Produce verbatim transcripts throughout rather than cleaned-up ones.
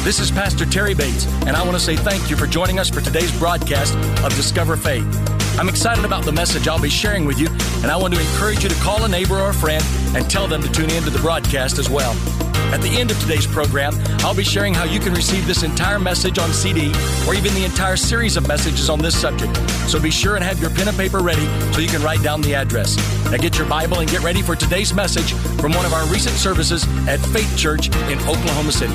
This is Pastor Terry Bates, and I want to say thank you for joining us for today's broadcast of Discover Faith. I'm excited about the message I'll be sharing with you, and I want to encourage you to call a neighbor or a friend and tell them to tune in to the broadcast as well. At the end of today's program, I'll be sharing how you can receive this entire message on C D or even the entire series of messages on this subject. So be sure and have your pen and paper ready so you can write down the address. Now get your Bible and get ready for today's message from one of our recent services at Faith Church in Oklahoma City.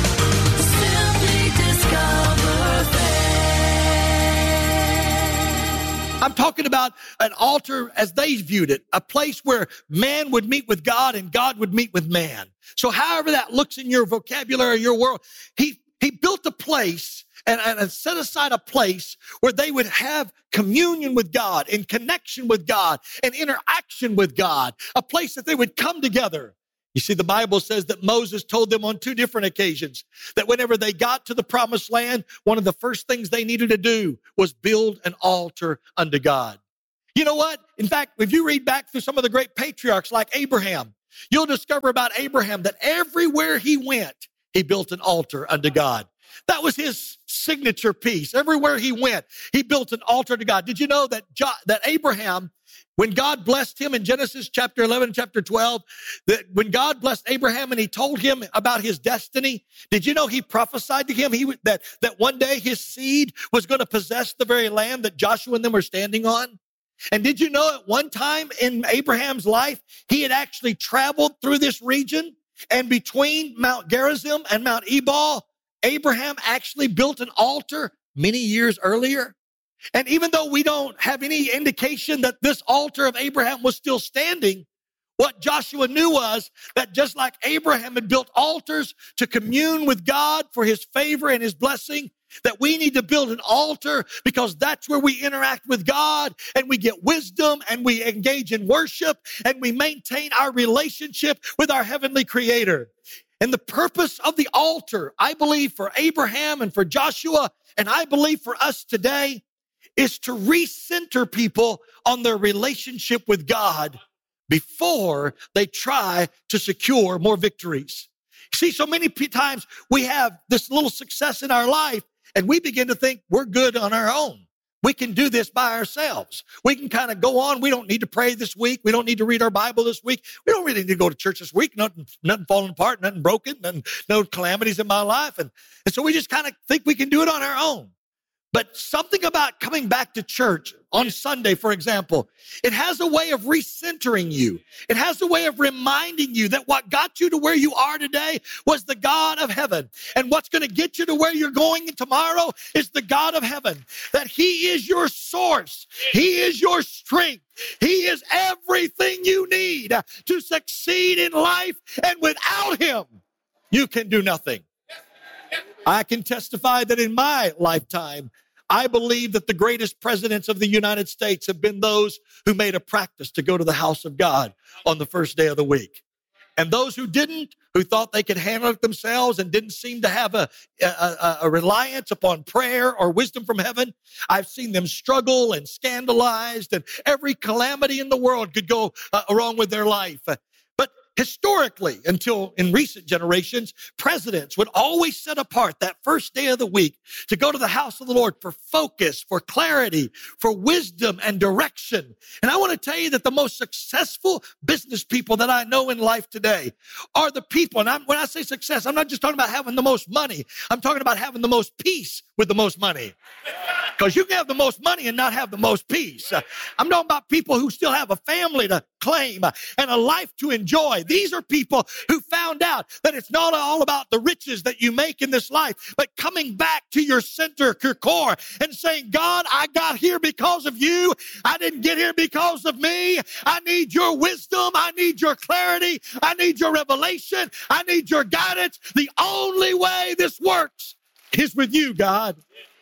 I'm talking about an altar as they viewed it, a place where man would meet with God and God would meet with man. So however that looks in your vocabulary, your world, he, he built a place and, and set aside a place where they would have communion with God and connection with God and interaction with God, a place that they would come together. You see, the Bible says that Moses told them on two different occasions that whenever they got to the promised land, one of the first things they needed to do was build an altar unto God. You know what? In fact, if you read back through some of the great patriarchs like Abraham, you'll discover about Abraham that everywhere he went, he built an altar unto God. That was his signature piece. Everywhere he went, he built an altar to God. Did you know that jo- that Abraham, when God blessed him in Genesis chapter eleven, chapter twelve, that when God blessed Abraham and he told him about his destiny, did you know he prophesied to him he, that, that one day his seed was going to possess the very land that Joshua and them were standing on? And did you know at one time in Abraham's life, he had actually traveled through this region, and between Mount Gerizim and Mount Ebal, Abraham actually built an altar many years earlier. And even though we don't have any indication that this altar of Abraham was still standing, what Joshua knew was that just like Abraham had built altars to commune with God for his favor and his blessing, that we need to build an altar because that's where we interact with God and we get wisdom and we engage in worship and we maintain our relationship with our heavenly Creator. And the purpose of the altar, I believe for Abraham and for Joshua, and I believe for us today, is to recenter people on their relationship with God before they try to secure more victories. See, so many times we have this little success in our life and we begin to think we're good on our own. We can do this by ourselves. We can kind of go on. We don't need to pray this week. We don't need to read our Bible this week. We don't really need to go to church this week. Nothing, nothing falling apart, nothing broken, nothing, no calamities in my life. And, and so we just kind of think we can do it on our own. But something about coming back to church on Sunday, for example, it has a way of recentering you. It has a way of reminding you that what got you to where you are today was the God of heaven. And what's going to get you to where you're going tomorrow is the God of heaven. That He is your source. He is your strength. He is everything you need to succeed in life. And without Him, you can do nothing. I can testify that in my lifetime, I believe that the greatest presidents of the United States have been those who made a practice to go to the house of God on the first day of the week. And those who didn't, who thought they could handle it themselves and didn't seem to have a, a, a reliance upon prayer or wisdom from heaven, I've seen them struggle and scandalized, and every calamity in the world could go uh, wrong with their life. Historically, until in recent generations, presidents would always set apart that first day of the week to go to the house of the Lord for focus, for clarity, for wisdom and direction. And I want to tell you that the most successful business people that I know in life today are the people, and I'm, when I say success, I'm not just talking about having the most money. I'm talking about having the most peace with the most money. Because you can have the most money and not have the most peace. I'm talking about people who still have a family to claim and a life to enjoy. These are people who found out that it's not all about the riches that you make in this life, but coming back to your center, your core, and saying, God, I got here because of you. I didn't get here because of me. I need your wisdom. I need your clarity. I need your revelation. I need your guidance. The only way this works is with you, God.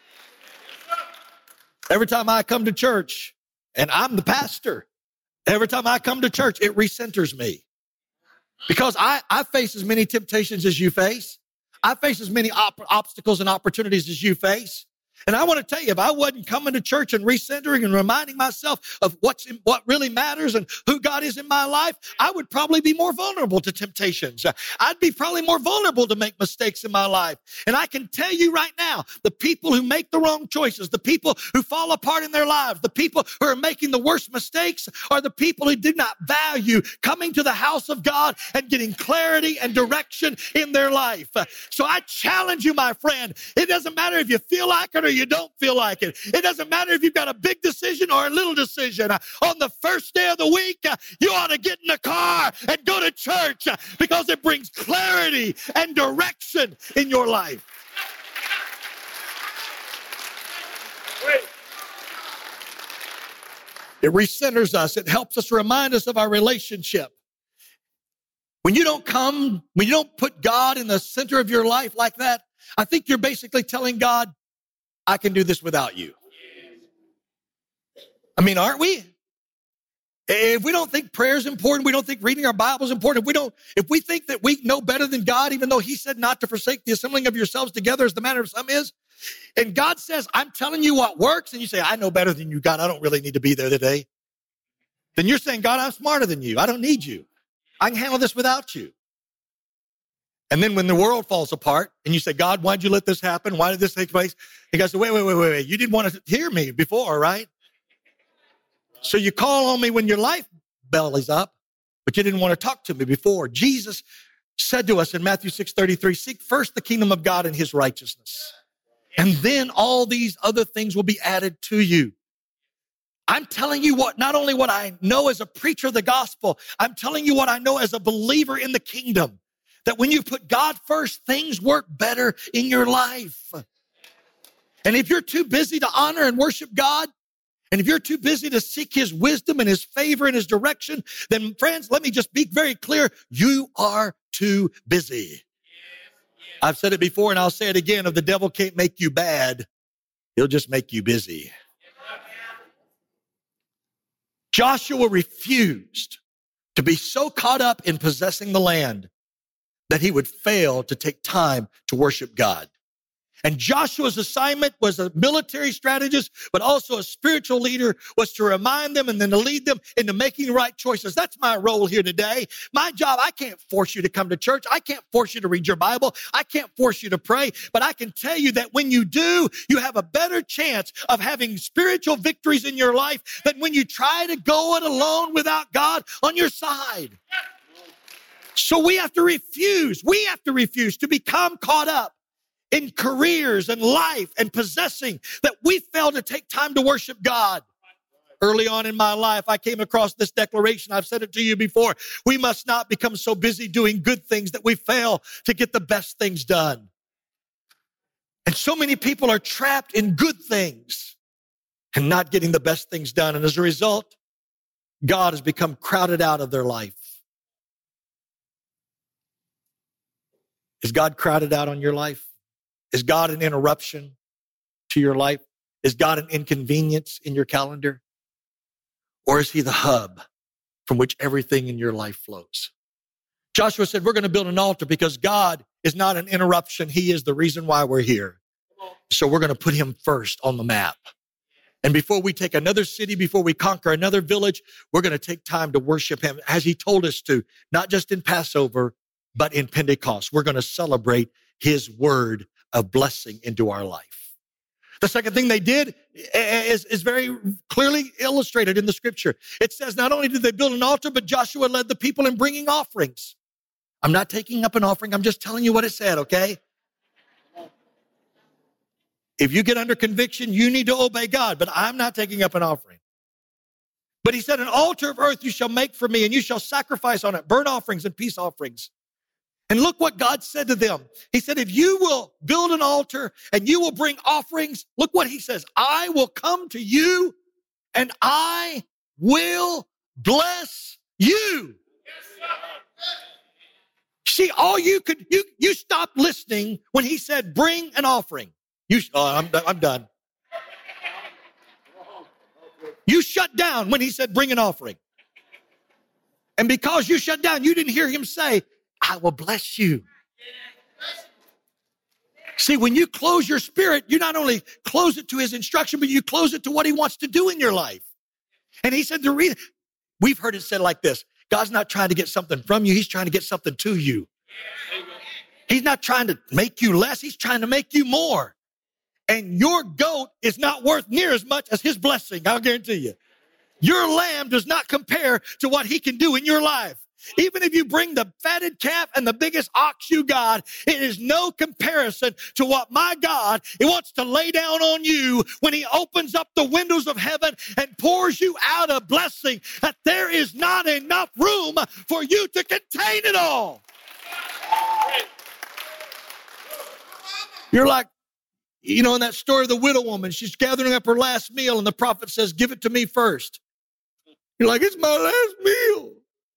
Every time I come to church, and I'm the pastor, every time I come to church, it recenters me. Because I, I face as many temptations as you face. I face as many op- obstacles and opportunities as you face. And I want to tell you, if I wasn't coming to church and recentering and reminding myself of what's in, what really matters and who God is in my life, I would probably be more vulnerable to temptations. I'd be probably more vulnerable to make mistakes in my life. And I can tell you right now, the people who make the wrong choices, the people who fall apart in their lives, the people who are making the worst mistakes are the people who do not value coming to the house of God and getting clarity and direction in their life. So I challenge you, my friend, it doesn't matter if you feel like it or you don't feel like it. It doesn't matter if you've got a big decision or a little decision. On the first day of the week, you ought to get in the car and go to church because it brings clarity and direction in your life. It recenters us. It helps us remind us of our relationship. When you don't come, when you don't put God in the center of your life like that, I think you're basically telling God, I can do this without you. I mean, aren't we? If we don't think prayer is important, we don't think reading our Bible is important, if we don't, if we think that we know better than God, even though he said not to forsake the assembling of yourselves together as the manner of some is, and God says, I'm telling you what works, and you say, I know better than you, God, I don't really need to be there today, then you're saying, God, I'm smarter than you. I don't need you. I can handle this without you. And then when the world falls apart and you say, God, why'd you let this happen? Why did this take place? He goes, wait, wait, wait, wait, wait. You didn't want to hear me before, right? So you call on me when your life bellies up, but you didn't want to talk to me before. Jesus said to us in Matthew six thirty-three, seek first the kingdom of God and his righteousness. And then all these other things will be added to you. I'm telling you what, not only what I know as a preacher of the gospel, I'm telling you what I know as a believer in the kingdom. That when you put God first, things work better in your life. And if you're too busy to honor and worship God, and if you're too busy to seek his wisdom and his favor and his direction, then friends, let me just be very clear. You are too busy. I've said it before and I'll say it again. If the devil can't make you bad, he'll just make you busy. Joshua refused to be so caught up in possessing the land that he would fail to take time to worship God. And Joshua's assignment was a military strategist, but also a spiritual leader, was to remind them and then to lead them into making the right choices. That's my role here today. My job, I can't force you to come to church. I can't force you to read your Bible. I can't force you to pray, but I can tell you that when you do, you have a better chance of having spiritual victories in your life than when you try to go it alone without God on your side. So we have to refuse, we have to refuse to become caught up in careers and life and possessing that we fail to take time to worship God. Early on in my life, I came across this declaration. I've said it to you before. We must not become so busy doing good things that we fail to get the best things done. And so many people are trapped in good things and not getting the best things done. And as a result, God has become crowded out of their life. Is God crowded out on your life? Is God an interruption to your life? Is God an inconvenience in your calendar? Or is he the hub from which everything in your life flows? Joshua said, we're going to build an altar because God is not an interruption. He is the reason why we're here. So we're going to put him first on the map. And before we take another city, before we conquer another village, we're going to take time to worship him as he told us to, not just in Passover, but in Pentecost. We're going to celebrate his word of blessing into our life. The second thing they did is, is very clearly illustrated in the scripture. It says not only did they build an altar, but Joshua led the people in bringing offerings. I'm not taking up an offering. I'm just telling you what it said, okay? If you get under conviction, you need to obey God, but I'm not taking up an offering. But he said, an altar of earth you shall make for me, and you shall sacrifice on it burnt offerings and peace offerings. And look what God said to them. He said, if you will build an altar and you will bring offerings, look what he says. I will come to you and I will bless you. See, all you could, you, you stopped listening when he said, bring an offering. You, oh, I'm, I'm done. You shut down when he said, bring an offering. And because you shut down, you didn't hear him say, I will bless you. See, when you close your spirit, you not only close it to his instruction, but you close it to what he wants to do in your life. And he said, the reason, we've heard it said like this: God's not trying to get something from you. He's trying to get something to you. He's not trying to make you less. He's trying to make you more. And your goat is not worth near as much as his blessing. I'll guarantee you. Your lamb does not compare to what he can do in your life. Even if you bring the fatted calf and the biggest ox you got, it is no comparison to what my God, he wants to lay down on you when he opens up the windows of heaven and pours you out a blessing that there is not enough room for you to contain it all. You're like, you know, in that story of the widow woman, she's gathering up her last meal and the prophet says, give it to me first. You're like, it's my last meal.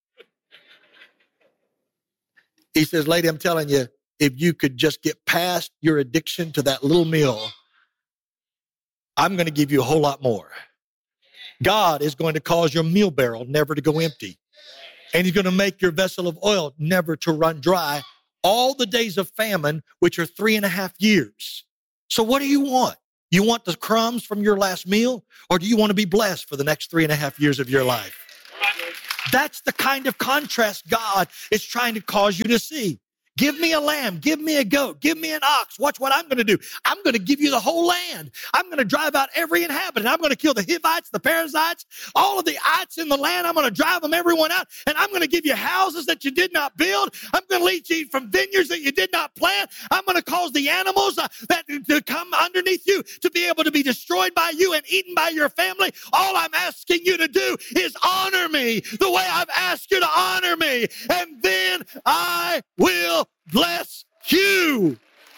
He says, lady, I'm telling you, if you could just get past your addiction to that little meal, I'm going to give you a whole lot more. God is going to cause your meal barrel never to go empty. And he's going to make your vessel of oil never to run dry all the days of famine, which are three and a half years. So what do you want? You want the crumbs from your last meal, or do you want to be blessed for the next three and a half years of your life? That's the kind of contrast God is trying to cause you to see. Give me a lamb. Give me a goat. Give me an ox. Watch what I'm going to do. I'm going to give you the whole land. I'm going to drive out every inhabitant. I'm going to kill the Hivites, the Perizzites, all of the ites in the land. I'm going to drive them, everyone out. And I'm going to give you houses that you did not build. I'm going to lead you from vineyards that you did not plant. I'm going to cause the animals uh, that to come underneath you to be able to be destroyed by you and eaten by your family. All I'm asking you to do is honor me the way I've asked you to honor me. And then I will bless you.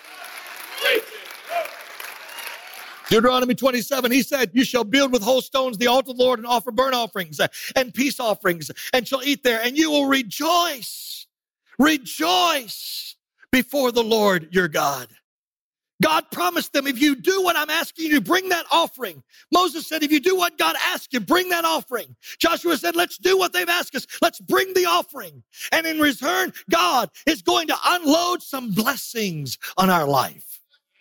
Deuteronomy twenty-seven, he said, you shall build with whole stones the altar of the Lord and offer burnt offerings and peace offerings and shall eat there, and you will rejoice, rejoice before the Lord your God. God promised them, if you do what I'm asking you to, bring that offering. Moses said, if you do what God asked you, bring that offering. Joshua said, let's do what they've asked us. Let's bring the offering. And in return, God is going to unload some blessings on our life.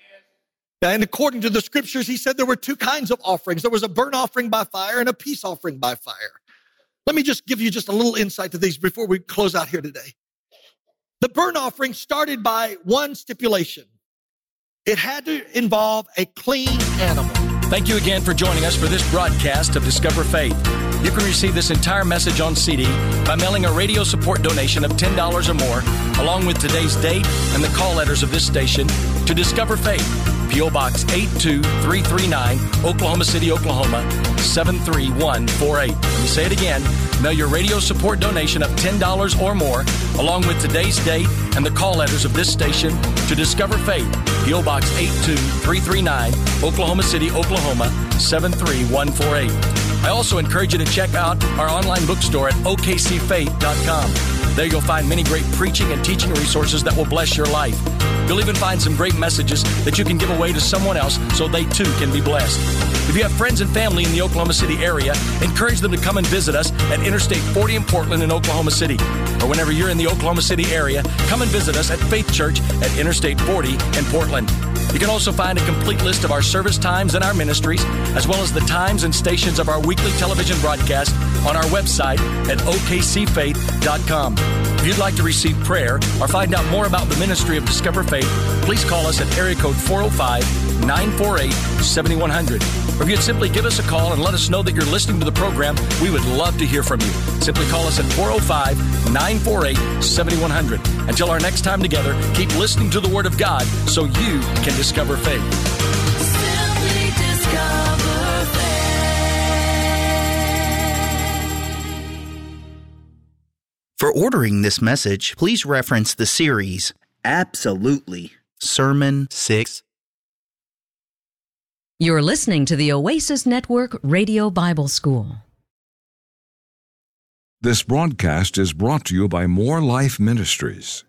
And according to the scriptures, he said there were two kinds of offerings. There was a burnt offering by fire and a peace offering by fire. Let me just give you just a little insight to these before we close out here today. The burnt offering started by one stipulation. It had to involve a clean animal. Thank you again for joining us for this broadcast of Discover Faith. You can receive this entire message on C D by mailing a radio support donation of ten dollars or more, along with today's date and the call letters of this station, to Discover Faith, P O Box eight two three three nine, Oklahoma City, Oklahoma, seven three one four eight. Let me say it again. Mail your radio support donation of ten dollars or more, along with today's date and the call letters of this station, to Discover Faith, P O Box eight two three three nine, Oklahoma City, Oklahoma, seven three one four eight. I also encourage you to check out our online bookstore at O K C faith dot com. There you'll find many great preaching and teaching resources that will bless your life. You'll even find some great messages that you can give away to someone else so they too can be blessed. If you have friends and family in the Oklahoma City area, encourage them to come and visit us at Interstate forty in Portland in Oklahoma City. Or whenever you're in the Oklahoma City area, come and visit us at Faith Church at Interstate forty in Portland. You can also find a complete list of our service times and our ministries, as well as the times and stations of our weekly television broadcast on our website at O K C faith dot com. If you'd like to receive prayer or find out more about the ministry of Discover Faith, please call us at area code four oh five, nine four eight, seven one zero zero. Or if you'd simply give us a call and let us know that you're listening to the program, we would love to hear from you. Simply call us at four oh five, nine four eight, seven one zero zero. Until our next time together, keep listening to the Word of God so you can discover faith. Simply discover faith. For ordering this message, please reference the series Absolutely Sermon six. You're listening to the Oasis Network Radio Bible School. This broadcast is brought to you by More Life Ministries.